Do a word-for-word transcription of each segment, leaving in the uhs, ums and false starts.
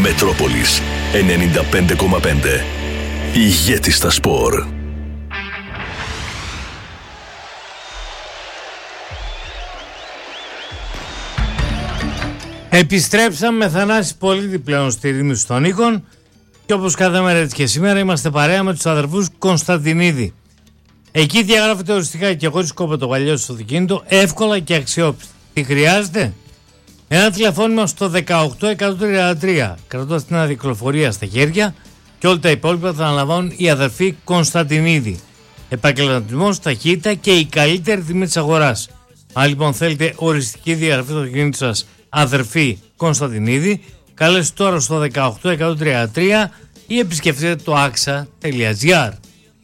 Μετρόπολης ενενήντα πέντε κόμμα πέντε. Ηγέτης στα σπορ. Επιστρέψαμε με Θανάση Πολίτη πλέον στη ρύθμιση των οίκων και όπως κάθε μέρα έτσι και σήμερα είμαστε παρέα με τους αδερφούς Κωνσταντινίδη. Εκεί διαγράφεται οριστικά και εγώ ρισκόπω το γαλλιό στο αυτοκίνητο εύκολα και αξιόπιστα. Τι χρειάζεται? Ένα τηλεφώνημα στο δεκαοκτώ εκατόν τριάντα τρία, κρατώντας την αδικλοφορία στα χέρια, και όλα τα υπόλοιπα θα αναλαμβάνουν οι αδερφοί Κωνσταντινίδη. Επαγγελματισμός, ταχύτητα και η καλύτερη τιμή της αγοράς. Αν λοιπόν θέλετε οριστική διαγραφή του αυτοκίνητου σας, αδερφοί Κωνσταντινίδη, καλέστε τώρα στο δεκαοκτώ εκατόν τριάντα τρία ή επισκεφτείτε το άξα τελεία τζι άρ.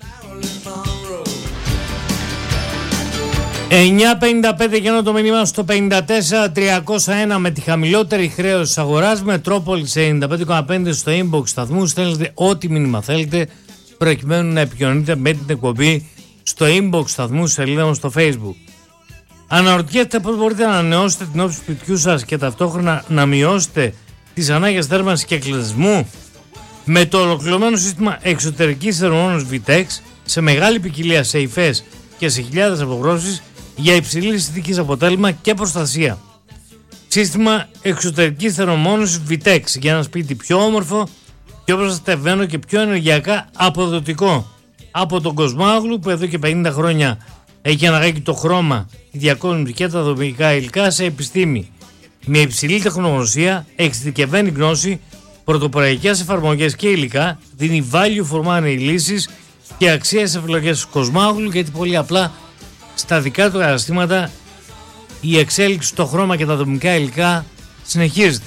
εννιά πενήντα πέντε γεννό το μήνυμα στο πενήντα τέσσερα τριακόσια ένα με τη χαμηλότερη χρέωση της αγοράς. Μετρόπολης ενενήντα πέντε κόμμα πέντε στο inbox σταθμού. Στέλνετε ό,τι μήνυμα θέλετε προκειμένου να επικοινωνείτε με την εκπομπή στο inbox σταθμού, σελίδα μου στο Facebook. Αναρωτιέστε πώς μπορείτε να ανανεώσετε την όψη του σπιτιού σας και ταυτόχρονα να μειώσετε τις ανάγκες θέρμανσης και κλεισμού? Με το ολοκληρωμένο σύστημα εξωτερικής θερμομόνωσης Vitex σε μεγάλη ποικιλία σε υφές και σε χιλιάδες αποχρώσεις για υψηλή συνθήκης αποτέλεσμα και προστασία. Σύστημα εξωτερικής θερμομόνωσης Vitex για ένα σπίτι πιο όμορφο, πιο προστατευμένο και πιο ενεργειακά αποδοτικό. Από τον Κοσμάγλου που εδώ και πενήντα χρόνια έχει αναγάγει το χρώμα, τη διακόσμηση και τα δομικά υλικά σε επιστήμη. Με υψηλή τεχνογνωσία, εξειδικευμένη γνώση, πρωτοποριακές εφαρμογές και υλικά, δίνει value for money λύσεις και αξίες επιλογές του Κοσμάγλου, γιατί πολύ απλά στα δικά του καταστήματα η εξέλιξη στο χρώμα και τα δομικά υλικά συνεχίζεται.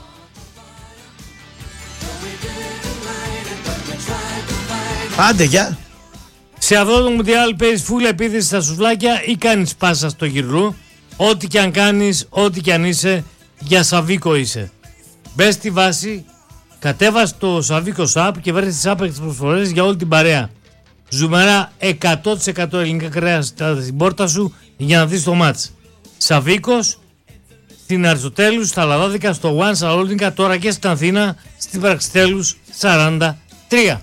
Άντε γεια. Σε αυτό το Μουντιάλ παίζεις φούλα επίθεση στα σουβλάκια ή κάνεις πάσα στο γυρλού? Ό,τι και αν κάνεις, ό,τι και αν είσαι, για Σαβίκο είσαι. Μπες στη βάση, κατέβασε το Σαβίκο App και βρες τις άπεξ προσφορές για όλη την παρέα. Ζουμερά εκατό τοις εκατό ελληνικά κρέα στην πόρτα σου για να δεις το μάτς. Σαβίκος στην Αριστοτέλους, στα Λαδάδικα, στο One Σαλόνικα, τώρα και στην Αθήνα, στην Πραξιτέλους σαράντα τρία.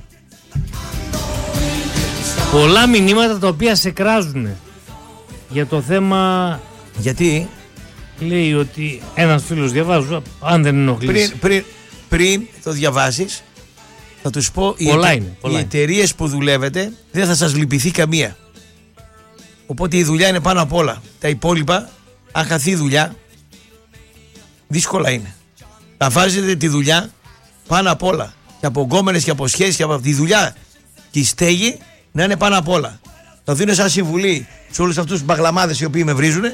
Πολλά μηνύματα τα οποία σε κράζουν για το θέμα. Γιατί? Λέει ότι ένας φίλος διαβάζω, αν δεν ενοχλείς. Πριν, πριν, πριν το διαβάσεις, θα τους πω, πολλά οι, είναι, πολλά οι εταιρείες που δουλεύετε δεν θα σας λυπηθεί καμία. Οπότε η δουλειά είναι πάνω απ' όλα. Τα υπόλοιπα, αν χαθεί η δουλειά, δύσκολα είναι. Θα βάζετε τη δουλειά πάνω απ' όλα. Και από γκόμενες και από σχέσεις και από τη δουλειά και η στέγη να είναι πάνω απ' όλα. Θα δίνω σαν συμβουλή σε όλους αυτούς τους μπαγλαμάδες οι οποίοι με βρίζουν,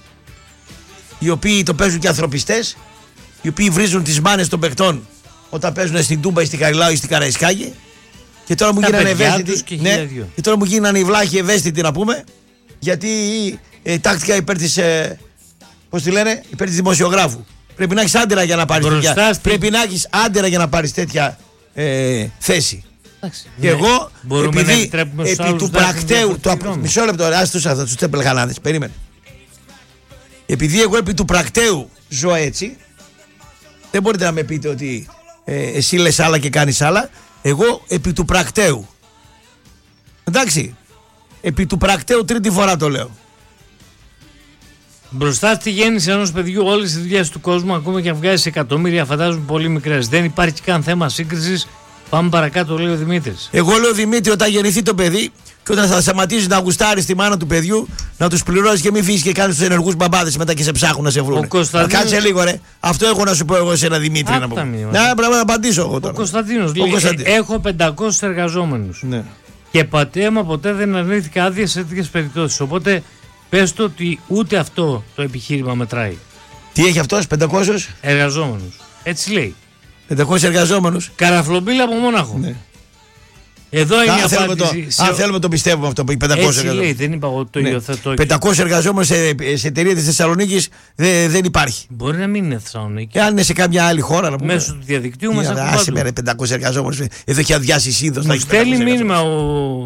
οι οποίοι το παίζουν και ανθρωπιστές, οι οποίοι βρίζουν τις μάνες των παιχτών όταν παίζουν στην Τούμπα ή στην Καριλάου ή στην Καραϊσκάκη, και τώρα μου γίνανε ευαίσθητοι. Και, ναι, και τώρα μου γίνανε οι βλάχοι ευαίσθητοι να πούμε, γιατί ε, τάχτηκα υπέρ της, ε, πώς τη λένε, υπέρ της δημοσιογράφου. Πρέπει να έχεις άντερα για να πάρεις τέτοια, στη... πρέπει να έχεις άντερα για να πάρεις τέτοια ε, θέση. Εντάξει, και ναι. Εγώ, μπορούμε επειδή να επί του πρακτέου, το, μισό λεπτό, ας τους αυτούς τους τεμπελγανάδες, περίμενε. Επειδή εγώ επί του πρακτέου ζω έτσι, δεν μπορείτε να με πείτε ότι ε, εσύ λες άλλα και κάνεις άλλα. Εγώ επί του πρακτέου. Εντάξει, επί του πρακτέου τρίτη φορά το λέω. Μπροστά στη γέννηση ενός παιδιού όλες οι δουλειές του κόσμου, ακόμα και αν βγάζεις εκατομμύρια, φαντάζομαι πολύ μικρές. Δεν υπάρχει καν θέμα σύγκρισης. Πάμε παρακάτω, λέει ο Δημήτρης. Εγώ λέω, Δημήτρη, όταν γεννηθεί το παιδί και όταν θα σταματήσει να γουστάρει τη μάνα του παιδιού, να τους πληρώσει και μην φύγει και κάνει τους ενεργούς μπαμπάδες μετά και σε ψάχνουν να σε βρουν. Κωνσταντίνος... Κάτσε λίγο, ρε. Αυτό έχω να σου πω εγώ σε ένα Δημήτρη. Α, να πω. Να, πρέπει να απαντήσω εγώ τώρα. Ο Κωνσταντίνος λέει: Κωνσταντίνος. Έχω πεντακόσιους εργαζόμενους. Ναι. Και πατέμα ποτέ δεν αρνήθηκα άδεια σε τέτοιες περιπτώσεις. Οπότε πες το ότι ούτε αυτό το επιχείρημα μετράει. Τι έχει αυτός, πεντακόσιους εργαζόμενους. Έτσι λέει. πεντακόσιους εργαζόμενους. Καραφλομπίλα από Μόναχο. Ναι. Εδώ είναι η απάντηση. Σε... Αν θέλουμε το πιστεύουμε αυτό που είπε πεντακόσιους εργαζόμενους. Έτσι λέει, δεν είπα εγώ το ναι. υιοθετώ. πεντακόσιους εργαζόμενους σε, σε εταιρεία της Θεσσαλονίκης δε, δεν υπάρχει. Μπορεί να μην είναι Θεσσαλονίκη. Εάν είναι σε κάποια άλλη χώρα να πούμε. Μέσω του διαδικτύου μας ακούν παντού. Άσε με ρε πεντακόσιους εργαζόμενους. Εδώ έχει αδειάσει η Σύνδος. Μου στέλνει μήνυμα ο...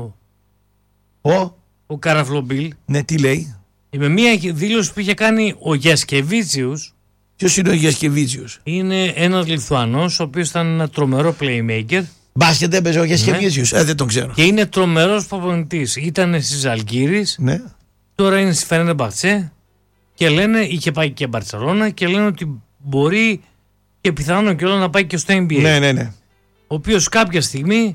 Ο... ο Καραφλομπίλ. Ναι, τι λέει. Με μία δήλωση που είχε κάνει ο Γιασκεβίτσιους Ποιος είναι ο Γιασκεβίτσιος? Είναι ένας Λιθουανός, ο οποίος ήταν ένα τρομερό playmaker. Μπάσκετ έπαιζε ο Γιασκεβίτσιος. Ναι. Ε, δεν τον ξέρω. Και είναι τρομερός προπονητής. Ήταν στις Ζαλγκίρις, ναι. Τώρα είναι στη Φενέρμπαχτσε και λένε, είχε πάει και Μπαρσελόνα και λένε ότι μπορεί και πιθανόν και όλο να πάει και στο N B A. Ναι, ναι, ναι. Ο οποίος κάποια στιγμή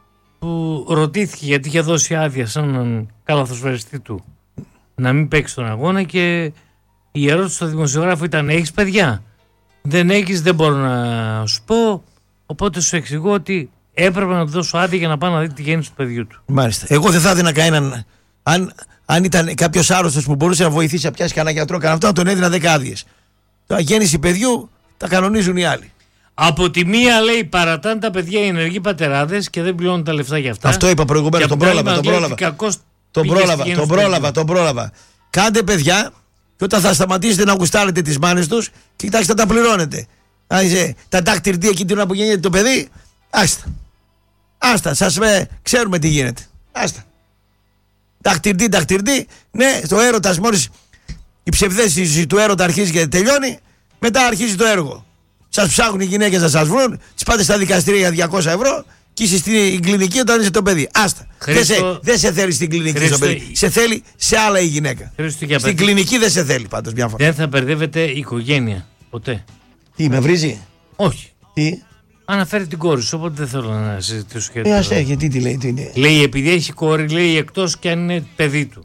που ρωτήθηκε γιατί είχε δώσει άδεια σαν έναν καλαθοσφαιριστή του να μην παίξει τον αγώνα και η ερώτηση του δημοσιογράφου ήταν: έχεις παιδιά? Δεν έχεις, δεν μπορώ να σου πω. Οπότε σου εξηγώ ότι έπρεπε να του δώσω άδεια για να πάω να δει τη γέννηση του παιδιού του. Μάλιστα. Εγώ δεν θα έδινα κανέναν. Αν, αν ήταν κάποιος άρρωστος που μπορούσε να βοηθήσει να πιάσει κανένα γιατρό, κανένα αυτό, να τον έδινα δέκα άδειες. Τώρα γέννηση παιδιού τα κανονίζουν οι άλλοι. Από τη μία λέει παρατάνε τα παιδιά οι ενεργοί πατεράδες και δεν πληρώνουν τα λεφτά για αυτά. Αυτό είπα προηγουμένως. Τον πρόλαβα. Τον πρόλαβα. Τον πρόλαβα. Τον πρόλαβα. Τον πρόλαβα. Κάντε παιδιά και όταν θα σταματήσετε να γουστάρετε τις μάνες τους, κοιτάξτε να τα πληρώνετε. Άιζε, τα τακτηρτή εκεί την ώρα που γεννιέται το παιδί, άστα. Άστα, σας με, ξέρουμε τι γίνεται. Άστα. Τακτηρτή, τακτηρτή, ναι, το έρωτας μόλις η ψευδέστηση του έρωτα αρχίζει και τελειώνει, μετά αρχίζει το έργο. Σας ψάχνουν οι γυναίκες να σας βρουν, τις πάτε στα δικαστήρια για διακόσια ευρώ και είσαι στην κλινική όταν είσαι το παιδί. Άστα. Χρήστο... Δεν, σε, δεν σε θέλει στην κλινική Χρήστο... στο παιδί. Σε θέλει σε άλλα η γυναίκα. Χρήστο... Στην παιδί... κλινική δεν σε θέλει πάντως μια φορά. Δεν θα μπερδεύεται η οικογένεια. Ποτέ. Τι, με βρίζει? Όχι. Τι? Αναφέρει την κόρη σου, οπότε δεν θέλω να συζητήσω και ε, ας έχει, τι τη λέει, τι είναι. Λέει επειδή έχει κόρη, λέει εκτός και αν είναι παιδί του.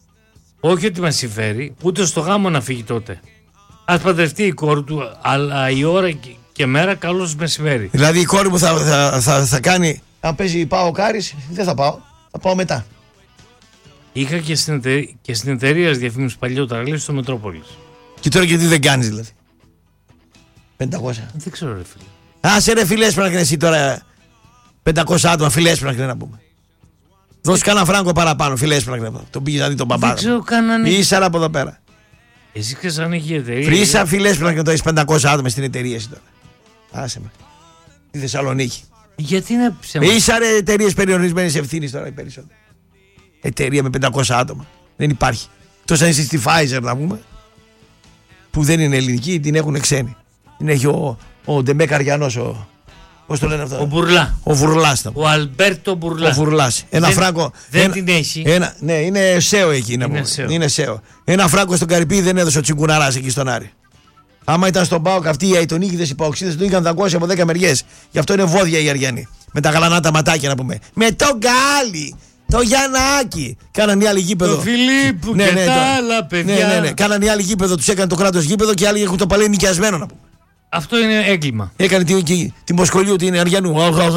Όχι ότι μας συμφέρει, ούτε στο γάμο να φύγει τότε. Ας παντρευτεί η κόρη του, αλλά η ώρα και, και μέρα καλώς μεσημέρι. Δηλαδή η κόρη μου θα, θα, θα, θα κάνει, αν παίζει πάω ο Κάρης, δεν θα πάω, θα πάω μετά. Είχα και στην, εταιρεία, και στην εταιρεία διαφήμιση παλιότερα, λέει στο Μετρόπολης. Και τώρα γιατί δεν κάνεις δηλαδή? πεντακόσια. Δεν ξέρω ρε φίλε. Άσε ρε φιλές πρέπει να κρίνει εσύ τώρα πεντακόσια άτομα, φιλές πρέπει να κρίνει να πούμε. Δώσε κάνα φράγκο παραπάνω, φιλές πρέπει να κρίνει. Τον πήγες να δει τον μπαμπά. Δεν ξέρω καν αν έχει. Ήσαρα από εδώ πέρα. Εσύ ξέρεις αν έχει εταιρεία. Φρίσα φιλές πρέπει να κρίνει, το έχεις πεντακόσια άτομα στην εταιρεία εσύ τώρα. Άσε με. Στη Θεσσαλονίκη. Γιατί είναι ψέματα. Ήσαρε εταιρείες περιορισμένης ευθύνης τώρα οι περισσότεροι. Εταιρεία με πεντακόσια άτομα. Δεν υπάρχει. Τόσο αν είσαι στη Pfizer να πούμε. Που δεν είναι ελληνική, την έχουν ξένοι. Την έχει ο, ο Ντεμπέ Καριανός, ο, πώς το λένε αυτό? Ο Μπουρλά. Ο Βουρλάς. Ο Αλμπέρτο Μπουρλά. Ο Βουρλάς. Ένα δεν, φράγκο. Δεν ένα, την έχει. Ένα, ναι, είναι σέο εκεί. Είναι, είναι, σέο. είναι σέο. Ένα φράγκο στον Καρυπί δεν έδωσε ο Τσιγκουναράς εκεί στον Άρη. Άμα ήταν στον Πάοκ αυτοί οι αιτονίκηδες οι Παοξίδες του είχαν δαγκώσει από δέκα μεριές. Γι' αυτό είναι βόδια οι Αριανοί. Με τα γαλανά τα ματάκια να πούμε. Με τον Γκάλι. Το Γιαννάκη. Κάναν οι άλλοι γήπεδο. Το Φιλίππου ναι, και ναι, τα το... άλλα παιδιά. Ναι, ναι, ναι. Κάναν οι άλλοι γήπεδο, τους έκανε το κράτος γήπεδο και οι άλλοι έχουν το παλαιό νοικιασμένο να πούμε. Αυτό είναι έγκλημα. Έκανε την τη, τη Μοσχολιού, την Αριανού.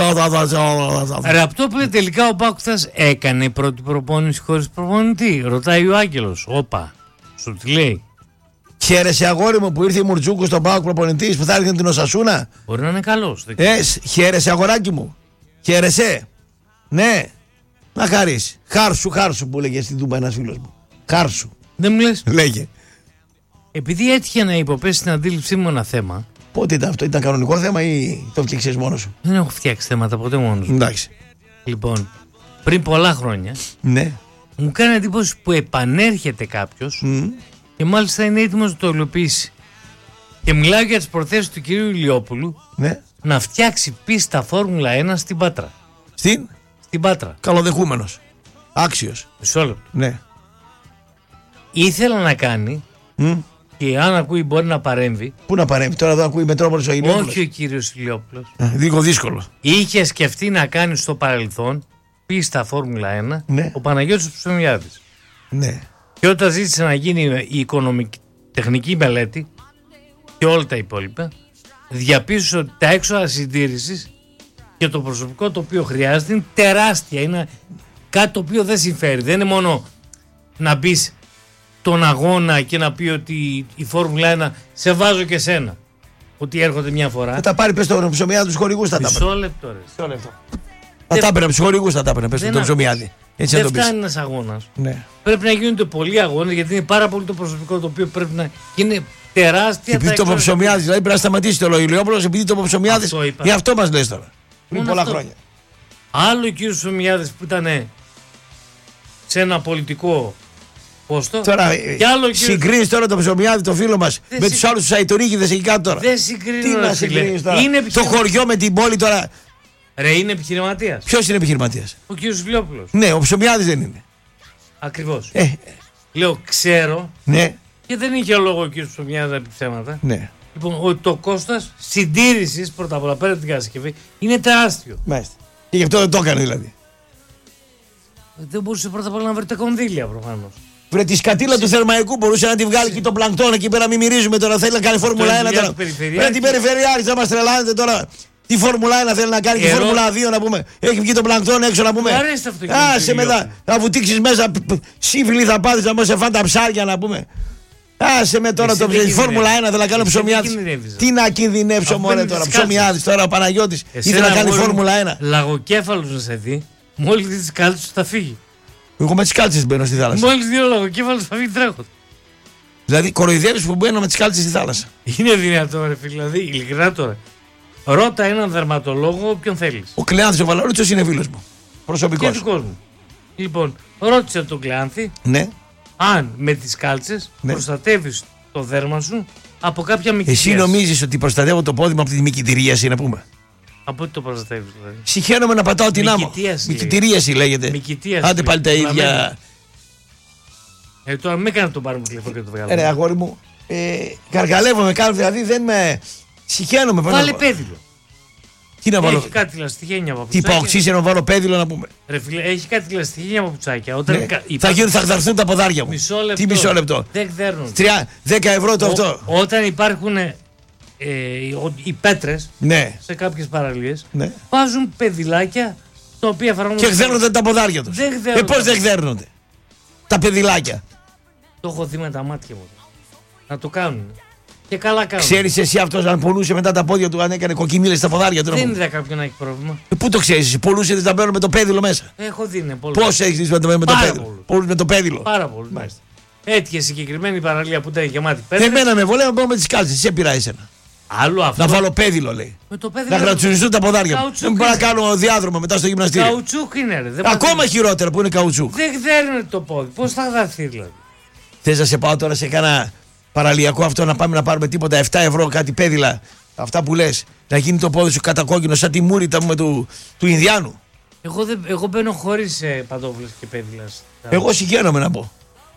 Ρε, αυτό που τελικά ο Πάκουθας έκανε πρώτη προπόνηση χωρίς προπονητή. Ρωτάει ο Άγγελος. Όπα. Σου τι λέει. Χαίρεσαι αγόρι μου που ήρθε η Μουρτζούκου στον Πάοκ προπονητής που θα έρθει την Οσασούνα. Μπορεί να είναι καλός. Ε, χαίρεσαι αγοράκι μου. Χαίρεσαι. Ναι. Να χαρίσει. Χάρσου, χάρσου που λέγε στην Τούμπα ένας φίλος μου. Χάρσου. Δεν μου λες. Λέγε. Επειδή έτυχε να υποπέσει στην αντίληψή μου ένα θέμα. Πότε ήταν αυτό, ήταν κανονικό θέμα ή το φτιάξες μόνος σου? Δεν έχω φτιάξει θέματα ποτέ μόνος μου. Εντάξει. Λοιπόν, πριν πολλά χρόνια. Ναι. Μου κάνει εντύπωση που επανέρχεται κάποιος mm. και μάλιστα είναι έτοιμος να το υλοποιήσει. Και μιλάω για τις προθέσεις του κυρίου Ηλιόπουλου ναι. να φτιάξει πίστα Φόρμουλα ένα στην Πάτρα. Στην? Στην Πάτρα. Καλοδεχούμενος. Άξιος. Μισό λεπτό. Ναι. Ήθελα να κάνει mm. και αν ακούει μπορεί να παρέμβει. Πού να παρέμβει, τώρα εδώ ακούει Μετρόπολης ο Ηλιόπουλος. Όχι ο κύριος Ηλιόπουλος. Λίγο δύσκολο. Είχε σκεφτεί να κάνει στο παρελθόν πίστα Φόρμουλα ένα ναι. ο Παναγιώτης Ψωμιάδης. Ναι. Και όταν ζήτησε να γίνει η οικονομική τεχνική μελέτη και όλα τα υπόλοιπα, διαπίστωσε ότι τα έξοδα συντήρησης και το προσωπικό το οποίο χρειάζεται είναι τεράστια. Είναι κάτι το οποίο δεν συμφέρει. Δεν είναι μόνο να μπει τον αγώνα και να πει ότι η Φόρμουλα ένα σε βάζω και σένα. Ότι έρχονται μια φορά. Θα τα πάρει πες τον Ψωμιάδη τους χορηγούς θα τα πάρει. Μισό λεπτό ρε. Μισό λεπτό. Θα τα έπαιρνε από τους χορηγούς θα τα έπαιρνε πες τον Ψωμιάδη. Έτσι δεν φτάνει ένας αγώνας. Ναι. Πρέπει να γίνονται πολλοί αγώνες γιατί είναι πάρα πολύ το προσωπικό το οποίο πρέπει να είναι τεράστια. Επειδή το Ψωμιάδη, δηλαδή πρέπει να σταματήσει το Ηλιόπουλος επειδή το Ψωμιάδη. Γι' αυτό μας λες τώρα. Πριν πολλά αυτό. Χρόνια. Άλλο ο κύριος Ψωμιάδης που ήταν σε ένα πολιτικό Πώς το? Τώρα άλλο, συγκρίνεις τώρα το Ψωμιάδη, το φίλο μας, με τους άλλους τους Αϊτονίκηδες εκεί κάτω τώρα. Δεν συγκρίνω. Τι να συγκρίνεις τώρα. Είναι το χωριό με την πόλη τώρα. Ρε, είναι επιχειρηματίας. Ποιος είναι επιχειρηματίας? Ο κύριος Φιλόπουλος. Ναι, ο Ψωμιάδης δεν είναι. Ακριβώς. Ε, Λέω, ξέρω. ναι. Και δεν είχε λόγο ο κύριος Ψωμιάδης να πει ψέματα. Ναι. Λοιπόν, ότι το κόστος συντήρησης πρώτα απ' όλα πέρα από την κατασκευή είναι τεράστιο. Μάλιστα. Και γι' αυτό δεν το έκανε δηλαδή. Δεν μπορούσε πρώτα απ' όλα να βρει τα κονδύλια προφανώς. Βρε τη σκατήλα του Θερμαϊκού μπορούσε να τη βγάλει Συ... και τον πλανκτόν εκεί πέρα, μην μυρίζουμε τώρα. Θέλει να κάνει Φόρμουλα ένα τώρα. Βρε την Περιφερειάρχη, θα μα τρελάνετε τώρα. Τι Φόρμουλα ένα θέλει να κάνει και Ερώ... Φόρμουλα δύο να πούμε. Έχει βγει τον πλανκτόν έξω να πούμε. Αρέσει αυτό. Άσε μετά. Θα βουτήξει μέσα σύμφιλοι θα πάθει να μπω σε φάντα ψάρια να πούμε. Άσε με τώρα το ψωμιάδι. Φόρμουλα ένα θέλω να κάνω ψωμιάδι. Τι να κινδυνεύσω μόνο τώρα. Ψωμιάδι τώρα ο Παναγιώτης ήθελε να κάνει Φόρμουλα ένα. Λαγοκέφαλο να σε δει, μόλι δει τι κάλτσε θα φύγει. Εγώ με τις κάλτσες μπαίνω στη θάλασσα. Μόλις δύο λαγοκέφαλος θα φύγει τρέχοντας. Δηλαδή κοροϊδεύεις που μπαίνω με τις κάλτσες στη θάλασσα. Είναι δυνατό ρε φίλε, δηλαδή ειλικρινά τώρα. Ρώτα έναν δερματολόγο όποιον θέλεις. Ο Κλεάνθης ο Βαλαωρίτσος είναι φίλος μου. Προσωπικός. Και δικός μου. Λοιπόν, ρώτησε τον Κλεάνθη ναι. αν με τις κάλτσες ναι. προστατεύεις το δέρμα σου από κάποια μικητήριαση. Εσύ νομίζεις ότι προστατεύω το πόδι μου από τη μικητηρίαση να πούμε. Από τι το προστατεύεις δηλαδή. Συχαίνομαι να πατάω την άμμο. Μικητηρίαση λέγεται. Μικητήριαση. Άντε πάλι τα ίδια. Ε, τώρα με έκανε τον πάρουμε τηλέφωνο και το βγάλω. Ε, ρε αγόρι μου. Ε, καργαλεύομαι κάνω δηλαδή δεν με. Συχαίνομαι. Βάλε πέδιλο. Τι να βάλω. Έχει κάτι λαστιχένια παπουτσάκια. Τι παοξίσαι να βάλω πέδιλο να πούμε. Ρε φίλε, έχει κάτι λαστιχένια παπουτσάκια. Όταν ναι. κα... θα, γίνουν, θα χταρθούν τα ποδάρια μου. Μισό λεπτό. Τι μισό λεπτό. Δεν χδέρνουν. δέκα ευρώ το Ο, αυτό. Όταν υπάρχουν ε, οι πέτρες ναι. σε κάποιες παραλίες ναι. βάζουν πεδιλάκια τα οποία εφαρμόζουν. Και χδέρνονται τα ποδάρια τους. Δεν ε, πώς δεν χδέρνονται τα παιδιλάκια. Το έχω δει με τα μάτια μου. Να το κάνουν. Και καλά κάνουν. Ξέρεις εσύ αυτός αν πονούσε μετά τα πόδια του, αν έκανε κοκκινίλες στα ποδάρια του. Δεν είδα κάποιον να έχει πρόβλημα. Ε, πού το ξέρεις εσύ, πονούσε δεν τα παίρνω με το πέδιλο μέσα. Έχω δει, ναι, πολύ. Πώς έχεις δει με το, με το πέδιλο. Πολλούς με το πέδιλο. Πάρα πολύ. Έτυχε συγκεκριμένη παραλία που ήταν γεμάτη πέτρες. Εμένα με βολεύει να πάω με τις κάλτσες, σε πειράζει εσένα. Άλλο αυτό. Να βάλω πέδιλο λέει. Με το πέδιλο να γρατσουριστούν τα ποδάρια μου. Δεν μπορώ να κάνω διάδρομο μετά στο γυμναστήριο. Καουτσούκ είναι, ρε. Δεν ακόμα μπορεί... χειρότερα που είναι καουτσούκ. Δεν χδέρνει το πόδι. Πώς θα δαθεί δηλαδή. Θες να σε πάω τώρα σε κάνα παραλιακό αυτό να πάμε να πάρουμε τίποτα επτά ευρώ κάτι πέδιλα. Αυτά που λες. Να γίνει το πόδι σου κατακόκκινο σαν τη μούρη του, του, του Ινδιάνου. Εγώ, δεν, εγώ μπαίνω χωρίς ε, παντόφλες και πέδιλα. Εγώ συγχαίρομαι να πω.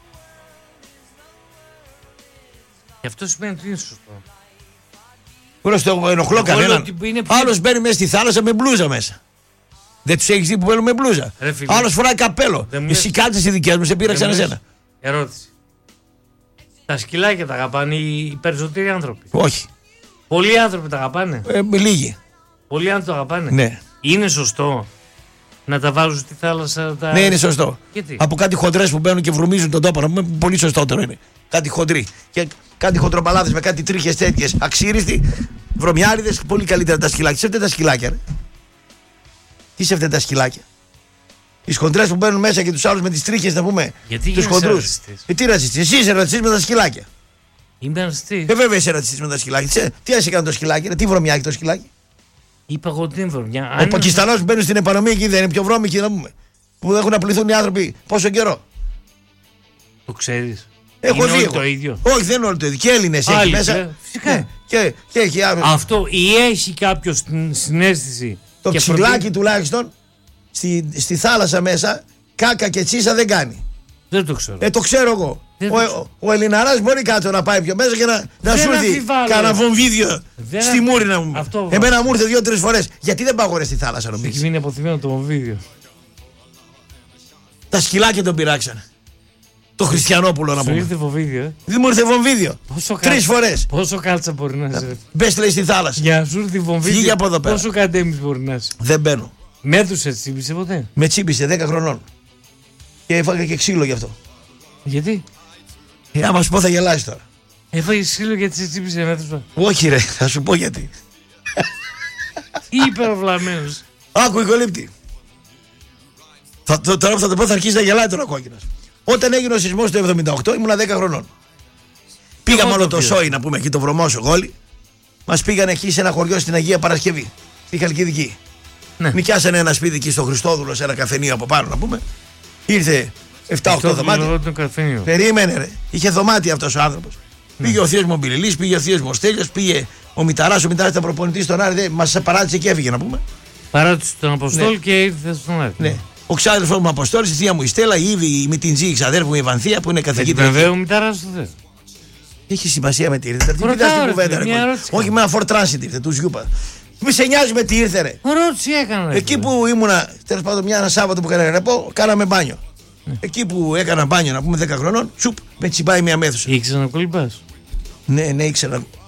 Και αυτό σημαίνει ότι είναι σωστό. Μπορώ στο ενοχλώ κανέναν. Άλλος μπαίνει μέσα στη θάλασσα με μπλούζα μέσα. Δεν τους έχεις δει που μπαίνουν με μπλούζα. Άλλος φοράει καπέλο. Εσύ κάτσε οι δικές μου, σε πήραξαν εσένα. Ερώτηση. Τα σκυλάκια τα αγαπάνε οι περισσότεροι άνθρωποι. Όχι. Πολλοί άνθρωποι τα αγαπάνε. Ε, λίγοι. Πολλοί άνθρωποι τα αγαπάνε. Ναι. Είναι σωστό να τα βάζουν στη θάλασσα. Τα... Ναι, είναι σωστό. Γιατί? Από κάτι χοντρές που μπαίνουν και βρωμίζουν τον τόπο. Πολύ σωστότερο είναι. Κάτι χοντρή. Και κάτι χοντροπαλάδες με κάτι τρίχες τέτοιες. Αξίριστοι, βρωμιάριδες. Πολύ καλύτερα τα σκυλάκια. Σε φταίει τα σκυλάκια, ρε. Τι σε φταίει τα σκυλάκια. Οι χοντρές που μπαίνουν μέσα και τους άλλους με τις τρίχες να πούμε. Γιατί τους χοντρούς. Ε, τι ρατσιστής. Εσύ είσαι ρατσιστής με τα σκυλάκια. Είμαι ρατσιστής. Ε, βέβαια είσαι ρατσιστής με τα σκυλάκια. Τι έχει κάνει το σκυλάκι, ρε. Τι βρωμιά έχει το σκυλάκι. Είπα εγώ ότι είναι βρωμιά. Ο Πακιστανός που μπαίνει στην επανομή εκεί δεν είναι πιο βρώμικη να πούμε. Που έχουν απληθούν οι άνθρωποι πόσο καιρό. Το ξέρεις. Έχω δει. Το ίδιο. Όχι, δεν είναι όλο το ίδιο. Και Έλληνες έχει μέσα. Ε, φυσικά. Ναι. Και, και έχει αυτό ή έχει κάποιο συνέστηση. Το ξυλάκι προτεί... τουλάχιστον στη, στη θάλασσα μέσα κάκα και τσίσα δεν κάνει. Δεν το ξέρω. Ε, το ξέρω εγώ. Ο, το ξέρω. ο, ο Ελληναράς μπορεί κάτω να πάει πιο μέσα και να, να σου έρθει κανένα βομβίδιο στη μούρη να μου. Εμένα μου ήρθε δύο-τρεις φορές. Γιατί δεν πάω στη θάλασσα νομίζεις. Έχει μείνει αποθυμένο το βομβίδιο. Τα σκυλάκια τον πειράξανε. Το Χριστιανόπουλο να πούμε. Σου ήρθε βομβίδιο. Ε? Δεν μου ήρθε βομβίδιο. Τρεις φορές. Πόσο κάλτσα μπορεί να είσαι. Μπες λέει στη θάλασσα. Για να σου ήρθε βομβίδιο. Φύγε από εδώ πέρα. Πόσο κατέμις μπορεί να είσαι. Δεν μπαίνω. Με τους έτσι τσίπησε ποτέ. Με τσίπησε δέκα χρονών. Και έφαγα και ξύλο γι' αυτό. Γιατί? Ε, άμα σου πω θα γελάσει τώρα. Έφαγε ξύλο γιατί σε τσίπησε με τους. Όχι ρε, θα σου πω γιατί. Υπερβλαμμένος. Άκου οικολύπτη. Θα, το, τώρα που θα το πω θα αρχίσει να γελάει τώρα ο κόκκινος. Όταν έγινε ο σεισμός το εβδομήντα οκτώ ήμουνα δέκα χρονών. Πήγαμε όλο το σόι να πούμε εκεί το βρωμόσο γόλι. Μας πήγανε εκεί σε ένα χωριό στην Αγία Παρασκευή. Στη Χαλκιδική. Ναι. Νοικιάσανε ένα σπίτι εκεί στο Χριστόδουλο σε ένα καφενείο από πάνω να πούμε. Ήρθε επτά οκτώ δωμάτια. Περίμενε, ρε. Είχε δωμάτια αυτός ο άνθρωπος. Ναι. Πήγε ο θείος μου ο Μπιλιλής, πήγε ο θείος μου ο Στέλιος, πήγε ο Μηταράς. Ο Μηταράς ήταν προπονητής στον Άρη. Μας παράτησε και έφυγε να πούμε. Παράτησε τον Αποστόλη, ναι. Και ήρθε στον Άρη. Ναι. Ο ξάδερφος μου Αποστόλης, η θεία μου η Στέλλα, η Ήβη, η Μητιντζή, η ξαδέρφου μου η Βανθία που είναι καθηγήτρια. Βέβαια ο Μηταράς το θε. Έχει σημασία με τι ήρθε. Τι κοιτάς την κουβέντα, ρε. Όχι με ένα Ford Transit ήρθε, του Ζιούπα. Μη σε νοιάζει με τι ήρθε, ρε. Ρώτηση έκανα. Εκεί που ήμουνα, τέλος πάντων, μια ένα Σάββατο που έκανα ρεπό, κάναμε μπάνιο. Ναι. Εκεί που έκανα μπάνιο, να πούμε δέκα χρονών, τσουπ, με τσιμπάει μια μέθουσα. Ήξερα να κολυμπάς. Ναι, ναι, ήξερα.